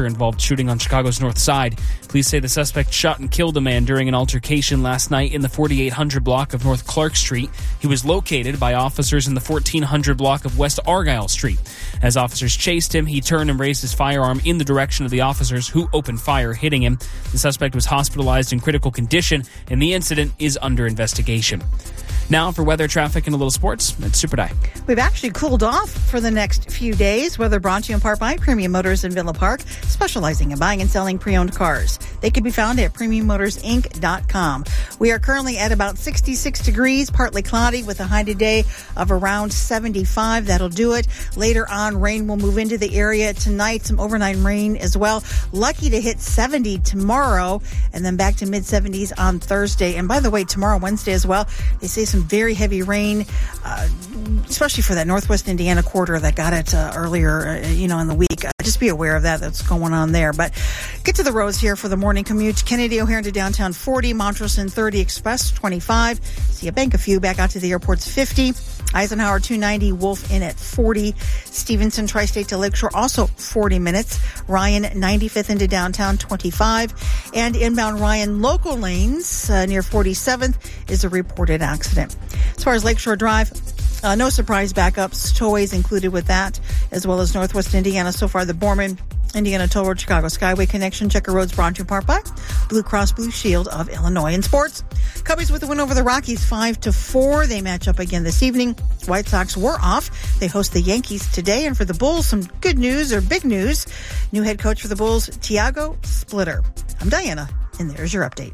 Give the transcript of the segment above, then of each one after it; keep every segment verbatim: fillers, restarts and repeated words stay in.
involved shooting on Chicago's north side. Police say the suspect shot and killed a man during an altercation last night in the forty-eight hundred block of North Clark Street. He was located by officers in the fourteen hundred block of West Argyle Street. As officers chased him, he turned and raised his firearm in the direction of the officers, who opened fire, hitting him. The suspect was hospitalized in critical condition, and the incident is under investigation. Now for weather, traffic, and a little sports, it's Super Di. We've actually cooled off for the next few days. Weather brought to you in part by Premium Motors in Villa Park, specializing in buying and selling pre-owned cars. They can be found at premium motors inc dot com. We are currently at about sixty-six degrees, partly cloudy with a high today of around seventy-five. That'll do it. Later on, rain will move into the area tonight. Some overnight rain as well. Lucky to hit seventy tomorrow, and then back to mid-seventies on Thursday. And by the way, tomorrow, Wednesday as well, they say some very heavy rain, uh, especially for that northwest Indiana quarter that got it uh, earlier, uh, you know, in the week. Uh, just be aware of that. That's going on there. But get to the roads here for the morning commute. Kennedy O'Hare into downtown forty, Montrose and thirty Express twenty-five. See a bank a few back out to the airport's fifty. Eisenhower two ninety, Wolf in at forty. Stevenson Tri-State to Lakeshore also forty minutes. Ryan ninety-fifth into downtown twenty-five. And inbound Ryan local lanes uh, near forty-seventh is a reported accident. As far as Lakeshore Drive, uh, no surprise backups. Tollways included with that, as well as Northwest Indiana. So far, the Borman Indiana Toll Road, Chicago Skyway connection. Checker Road's brought to you in part by Blue Cross Blue Shield of Illinois. In sports, Cubbies with the win over the Rockies, five to four. They match up again this evening. White Sox were off. They host the Yankees today. And for the Bulls, some good news or big news. New head coach for the Bulls, Tiago Splitter. I'm Diana, and there's your update.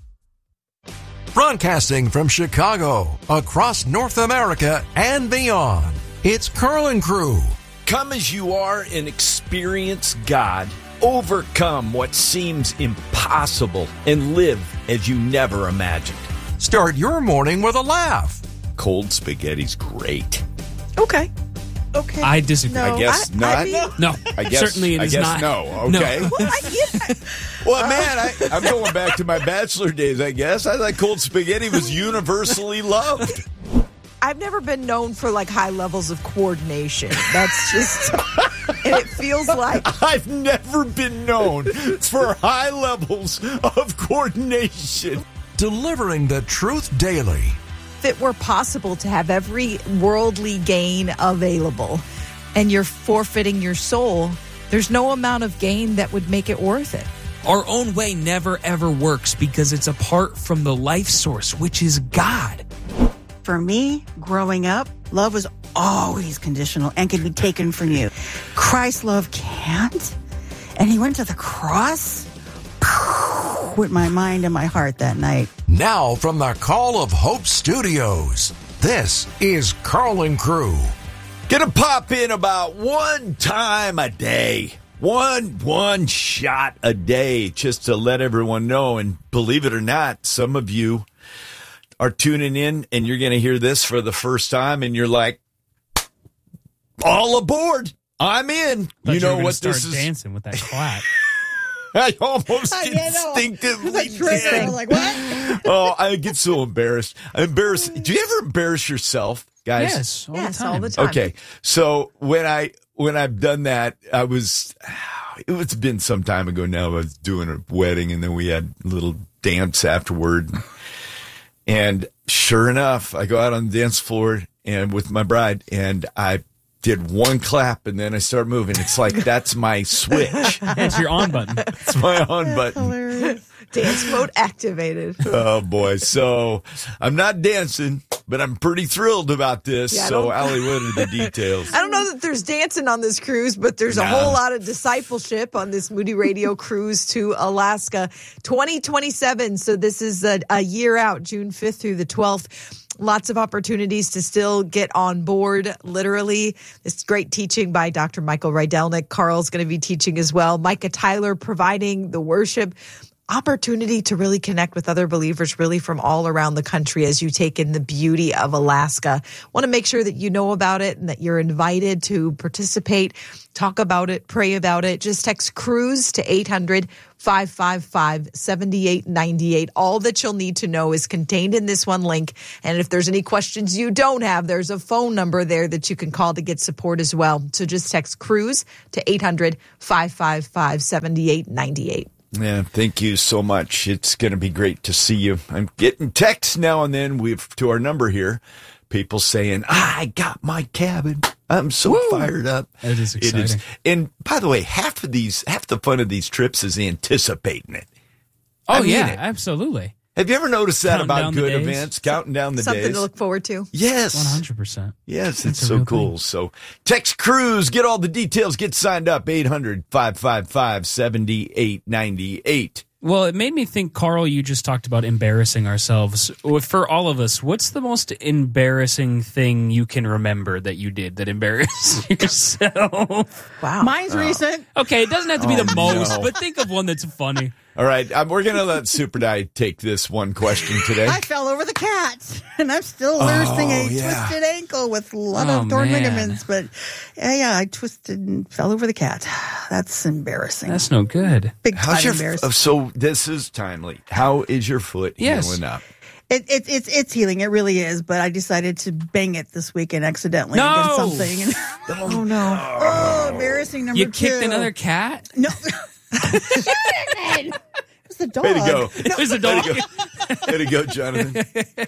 Broadcasting from Chicago, across North America and beyond, it's Carl and Crew. Come as you are and experience God. Overcome what seems impossible and live as you never imagined. Start your morning with a laugh. Cold spaghetti's great. Okay. Okay. I disagree. No, I guess I, not. I mean, No, I guess, certainly it I is guess not. no. Okay. No. well, I, yeah. Well, man, I, I'm going back to my bachelor days, I guess. I thought cold spaghetti was universally loved. I've never been known for like high levels of coordination. That's just, and it feels like I've never been known for high levels of coordination. Delivering the truth daily. if it were possible to have every worldly gain available and you're forfeiting your soul, there's no amount of gain that would make it worth it. Our own way never, ever works because it's apart from the life source, which is God. For me, growing up, love was always conditional and could be taken from you. Christ's love can't. And he went to the cross with my mind and my heart that night. Now from the Call of Hope Studios, this is Carl and Crew. Gonna pop in about one time a day. One, one shot a day just to let everyone know. And believe it or not, some of you are tuning in and you're going to hear this for the first time and you're like, all aboard. I'm in. Thought You know were what start this is? dancing with that clap. I almost I know. instinctively Trigger. did. I'm like, what? Oh, I get so embarrassed. I'm embarrassed. Do you ever embarrass yourself, guys? Yes, all Yes, the time. all the time. Okay, so when I when I've done that, I was it's been some time ago now. I was doing a wedding, and then we had a little dance afterward. And sure enough, I go out on the dance floor and with my bride, and I did one clap, and then I start moving. It's like that's my switch. That's your on button. It's my on button. Hilarious. Dance mode activated. Oh boy! So I'm not dancing, but I'm pretty thrilled about this. Yeah, I so, don't- Allie, what are the details? I don't know that there's dancing on this cruise, but there's a Nah. whole lot of discipleship on this Moody Radio cruise to Alaska. twenty twenty-seven, so this is a, a year out, June fifth through the twelfth. Lots of opportunities to still get on board, literally. This great teaching by Doctor Michael Rydelnik. Carl's going to be teaching as well. Micah Tyler providing the worship. opportunity to really connect with other believers really from all around the country as you take in the beauty of Alaska. Want to make sure that you know about it and that you're invited to participate, talk about it, pray about it. Just text CRUISE to eight hundred, five five five, seven eight nine eight. All that you'll need to know is contained in this one link. And if there's any questions you don't have, there's a phone number there that you can call to get support as well. So just text CRUISE to eight hundred, five five five, seven eight nine eight. Yeah, thank you so much. It's going to be great to see you. I'm getting texts now and then. We've to our number here. People saying, I got my cabin. I'm so Woo! fired up. It is exciting. It is. And by the way, half of these, half the fun of these trips is anticipating it. Oh, I mean yeah, it. absolutely. Have you ever noticed that Counting about down the good days. events? Counting down the Something days. to look forward to. Yes. one hundred percent. Yes, That's it's a so real cool. thing. So text CRUISE, get all the details, get signed up, eight hundred, five five five, seven eight nine eight. Well, it made me think, Carl, you just talked about embarrassing ourselves. For all of us, what's the most embarrassing thing you can remember that you did that embarrassed yourself? Wow. Mine's recent. Okay, it doesn't have to be Oh, the most, no. but think of one that's funny. All right, um, we're going to let Super Di take this one question today. I fell over the cat, and I'm still nursing a yeah. twisted ankle with a lot Oh, of torn man. ligaments. But yeah, yeah, I twisted and fell over the cat. That's embarrassing. That's no good. Big time How's your embarrassing. f- so this is timely. How is your foot Yes. healing up? It, it, it's it's healing. It really is. But I decided to bang it this weekend accidentally No! against something. And, oh no! Oh, embarrassing number You two. kicked another cat? No. It was the dog. Way to go. It was a dog. Way to go, Way to go Jonathan.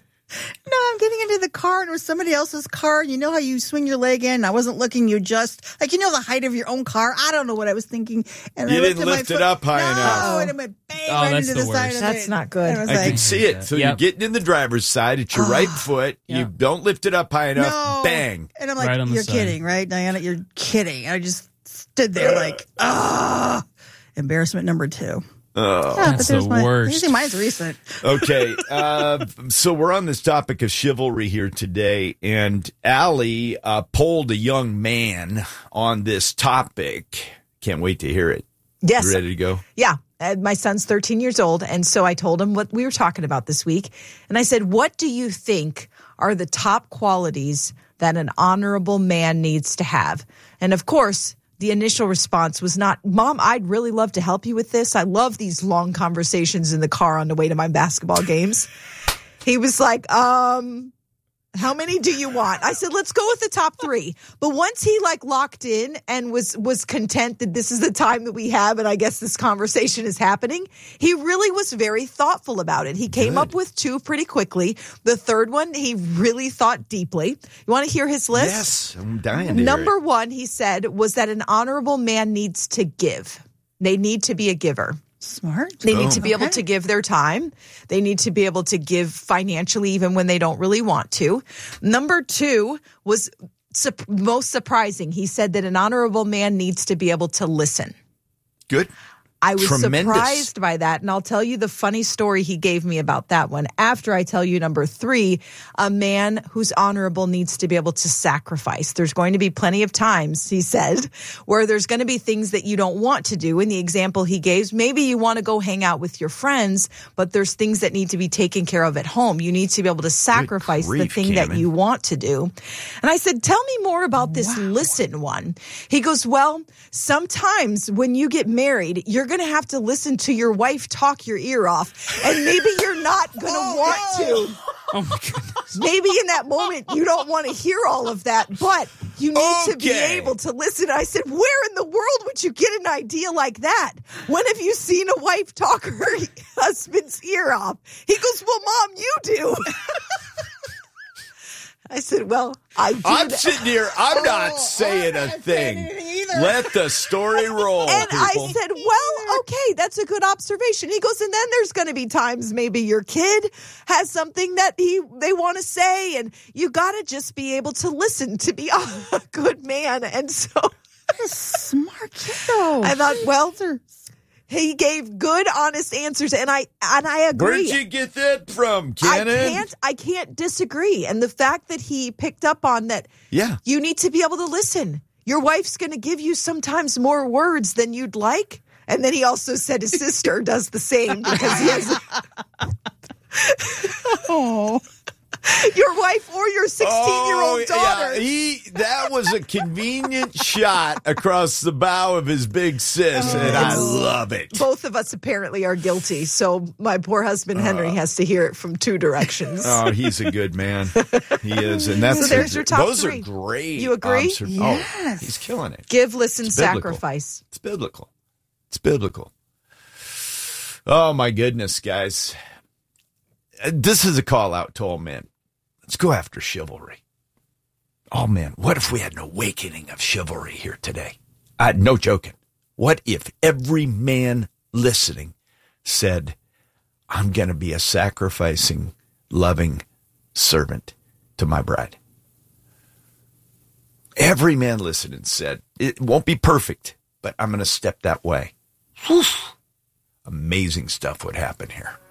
No, I'm getting into the car and it was somebody else's car. You know how you swing your leg in? I wasn't looking. You just, like, you know, the height of your own car. I don't know what I was thinking. And You I didn't lifted my lift it foot. up high no, enough. and it went bang Oh, right that's into the, the side worst. of That's it. not good. And I was I like, can see it. So Yep. you're getting in the driver's side. It's your right foot. You Yep. don't lift it up high enough. no. Bang. And I'm like, Right on the you're side. kidding, right, Diana? You're kidding. I just stood there like, ah. Embarrassment number two. Oh. Yeah, That's there's the my, worst. Usually mine's recent. Okay. Uh, so we're on this topic of chivalry here today. And Allie uh, polled a young man on this topic. Can't wait to hear it. Yes. You ready to go? Yeah. Uh, my son's thirteen years old. And so I told him what we were talking about this week. And I said, what do you think are the top qualities that an honorable man needs to have? And of course, the initial response was not, Mom, I'd really love to help you with this. I love these long conversations in the car on the way to my basketball games. He was like, um, how many do you want? I said, let's go with the top three. But once he like locked in and was was content that this is the time that we have and I guess this conversation is happening, he really was very thoughtful about it. He came Good. up with two pretty quickly. The third one, he really thought deeply. You want to hear his list? Yes. I'm dying to hear Number it. one, he said, was that an honorable man needs to give. They need to be a giver. Smart. They need to be able Okay. to give their time. They need to be able to give financially even when they don't really want to. Number two was su- most surprising. He said that an honorable man needs to be able to listen. Good. I was Tremendous. surprised by that, and I'll tell you the funny story he gave me about that one. After I tell you number three, a man who's honorable needs to be able to sacrifice. There's going to be plenty of times, he said, where there's going to be things that you don't want to do. In the example he gave, maybe you want to go hang out with your friends, but there's things that need to be taken care of at home. You need to be able to sacrifice the grief, thing that Cameron. you want to do. And I said, tell me more about this listen one. He goes, well, sometimes when you get married, you're going to have to listen to your wife talk your ear off, and maybe you're not going to want to. Oh, my goodness. Maybe in that moment you don't want to hear all of that, but you need to be Okay. able to listen. I said, where in the world would you get an idea like that? When have you seen a wife talk her husband's ear off? He goes, well, Mom, you do. I said, well, I do. I'm that. sitting here. I'm not Oh, saying I'm a not saying thing. anything either. Let the story roll, And people. I said, well, okay, that's a good observation. He goes, and then there's going to be times maybe your kid has something that he they want to say, and you got to just be able to listen to be a good man. And so Smart kid, though. I thought, well, he gave good, honest answers, and I and I agree. Where'd you get that from, I Cannon? can't I can't disagree. And the fact that he picked up on that, Yeah. you need to be able to listen. Your wife's going to give you sometimes more words than you'd like. And then he also said his sister does the same because he has Oh. your wife or your sixteen-year-old Oh, daughter. yeah, he that was a convenient shot across the bow of his big sis, and I love it. Both of us apparently are guilty, so my poor husband Henry has to hear it from two directions. Oh, he's a good man. He is, and that's So there's a- your top those three. are great. You agree? obser- Yes. Oh, he's killing it. Give, listen, It's biblical. sacrifice. It's biblical. It's biblical. Oh my goodness, guys! This is a call out to all men. Let's go after chivalry. Oh man, what if we had an awakening of chivalry here today? Uh, no joking. What if every man listening said, I'm going to be a sacrificing, loving servant to my bride? Every man listening said, it won't be perfect, but I'm going to step that way. Whew. Amazing stuff would happen here.